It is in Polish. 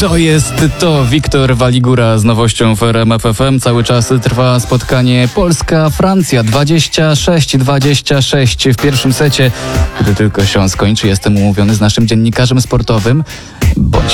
To jest to Wiktor Waligura z nowością w RMF FM. Cały czas trwa spotkanie Polska-Francja 26-26 w pierwszym secie. Gdy tylko się skończy, jestem umówiony z naszym dziennikarzem sportowym. Bądź